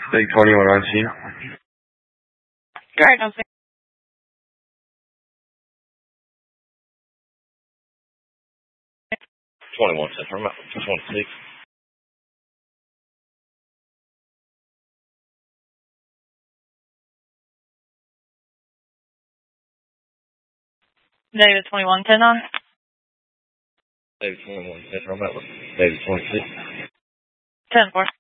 Big 21 on scene. Alright, I'm 21 Central, I'm at 26. David 2110 on. David 21 Central, I'm at David 26. 10-4.